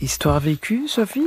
histoire vécue, Sophie?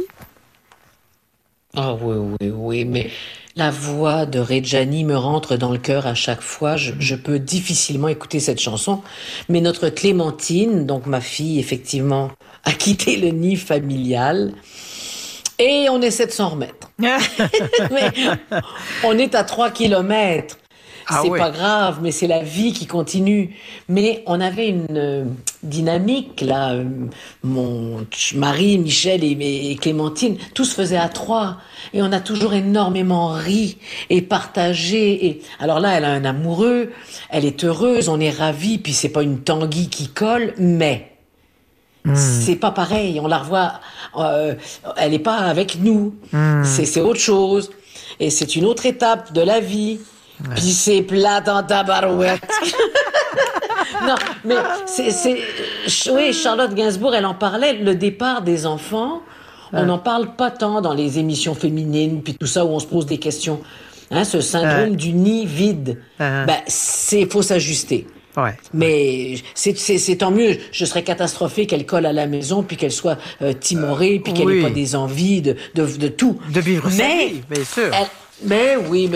Ah oui, mais la voix de Reggiani me rentre dans le cœur à chaque fois. Je peux difficilement écouter cette chanson. Mais notre Clémentine, donc ma fille, effectivement, a quitté le nid familial. Et on essaie de s'en remettre. Mais on est à 3 kilomètres. Ah C'est oui. pas grave, mais c'est la vie qui continue. Mais on avait une dynamique, là. Mon mari, Michel et Clémentine, tout se faisait à 3. Et on a toujours énormément ri et partagé. Et alors là, elle a un amoureux, elle est heureuse, on est ravis, puis c'est pas une Tanguy qui colle, mais c'est pas pareil. On la revoit, elle est pas avec nous. C'est autre chose. Et c'est une autre étape de la vie. Puis c'est plat dans ta barouette. Non, mais oui, Charlotte Gainsbourg, elle en parlait, le départ des enfants. On n'en parle pas tant dans les émissions féminines, puis tout ça où on se pose des questions. Hein, ce syndrome du nid vide. Faut s'ajuster. Ouais. Mais c'est tant mieux. Je serais catastrophée qu'elle colle à la maison, puis qu'elle soit timorée, puis qu'elle ait pas des envies de tout. De vivre sa vie, bien sûr. Mais oui.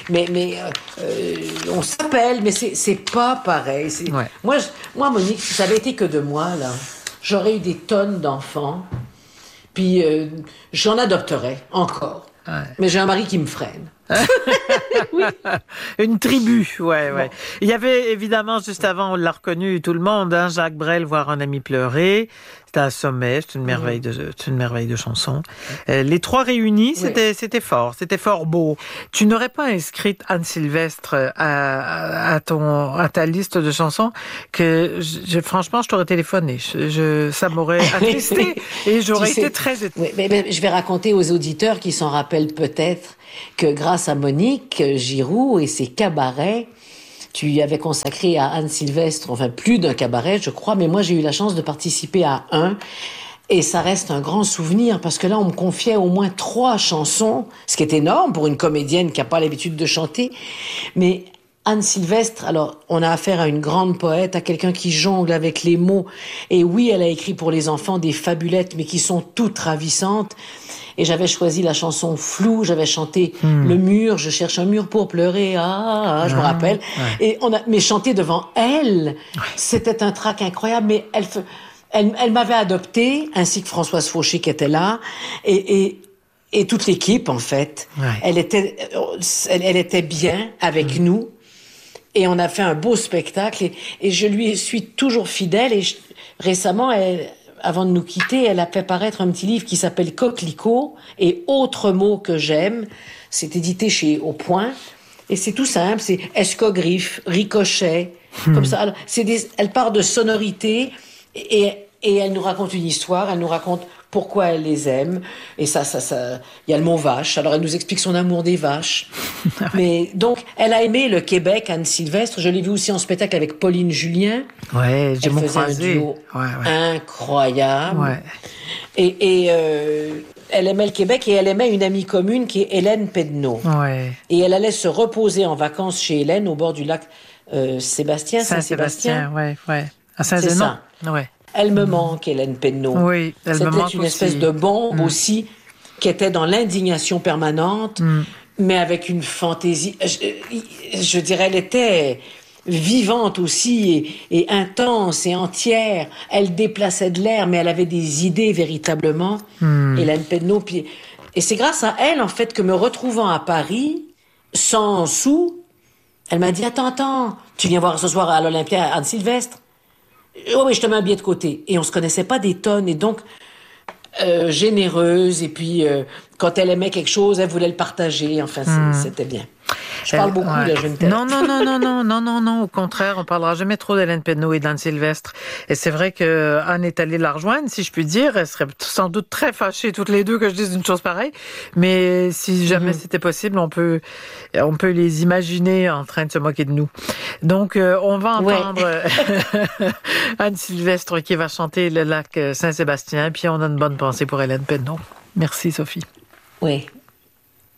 On s'appelle, mais c'est pas pareil. Moi, Monique, si ça avait été que de moi, là, j'aurais eu des tonnes d'enfants, puis j'en adopterais encore. Ouais. Mais j'ai un mari qui me freine. Oui. Une tribu, ouais. Il y avait évidemment, juste avant, on l'a reconnu tout le monde, hein, Jacques Brel, Voir un ami pleurer. C'était un sommet, c'est une merveille de chanson. Les trois réunis, c'était fort beau. Tu n'aurais pas inscrit Anne Sylvestre à ta liste de chansons que franchement, je t'aurais téléphoné. Ça m'aurait attristé et j'aurais été très étonnée. Oui, mais je vais raconter aux auditeurs qui s'en rappellent peut-être que grâce à Monique Giroux et ses cabarets, tu y avais consacré à Anne Sylvestre, enfin plus d'un cabaret, je crois, mais moi j'ai eu la chance de participer à un, et ça reste un grand souvenir, parce que là on me confiait au moins 3 chansons, ce qui est énorme pour une comédienne qui n'a pas l'habitude de chanter, mais Anne Sylvestre, alors on a affaire à une grande poète, à quelqu'un qui jongle avec les mots, et oui, elle a écrit pour les enfants des fabulettes, mais qui sont toutes ravissantes. Et j'avais choisi la chanson Flou, j'avais chanté Le mur, je cherche un mur pour pleurer, je me rappelle. Ouais. Et mais chanter devant elle, c'était un trac incroyable, mais elle m'avait adoptée, ainsi que Françoise Fauché qui était là, et toute l'équipe, en fait. Ouais. Elle était bien avec nous, et on a fait un beau spectacle, et je lui suis toujours fidèle, et récemment, avant de nous quitter, elle a fait paraître un petit livre qui s'appelle Coquelicot et autres mots que j'aime. C'est édité chez Au Point. Et c'est tout simple. C'est escogriffe, ricochet. Comme ça. Alors, elle part de sonorités et elle nous raconte une histoire. Elle nous raconte pourquoi elle les aime. Et ça, il y a le mot vache. Alors, elle nous explique son amour des vaches. Mais donc, elle a aimé le Québec, Anne Sylvestre. Je l'ai vu aussi en spectacle avec Pauline Julien. Ouais, j'ai Elle faisait un duo incroyable. Ouais. Et elle aimait le Québec et elle aimait une amie commune qui est Hélène Pedneau. Ouais. Et elle allait se reposer en vacances chez Hélène au bord du lac Saint-Sébastien. Ouais. À Saint-Zénon. Ouais. Elle me manque, Hélène Pedneau. Oui, elle me manque C'était une espèce de bombe aussi, qui était dans l'indignation permanente, mais avec une fantaisie. Je dirais, elle était vivante aussi, et intense et entière. Elle déplaçait de l'air, mais elle avait des idées véritablement. Hélène Pedneau. Et c'est grâce à elle, en fait, que me retrouvant à Paris, sans sous, elle m'a dit, attends, tu viens voir ce soir à l'Olympia Anne Sylvestre? Oh oui, je te mets un billet de côté. Et on se connaissait pas des tonnes. Et donc, généreuse. Et puis, quand elle aimait quelque chose, elle voulait le partager. Enfin, c'était bien. Je parle beaucoup, là, je me tais. Non. Au contraire, on parlera jamais trop d'Hélène Pedneau et d'Anne Sylvestre. Et c'est vrai que Anne est allée la rejoindre, si je puis dire. Elle serait sans doute très fâchée, toutes les deux, que je dise une chose pareille. Mais si jamais c'était possible, on peut les imaginer en train de se moquer de nous. Donc, on va entendre Anne Sylvestre qui va chanter le lac Saint-Sébastien. Puis on a une bonne pensée pour Hélène Pedneau. Merci, Sophie. Oui.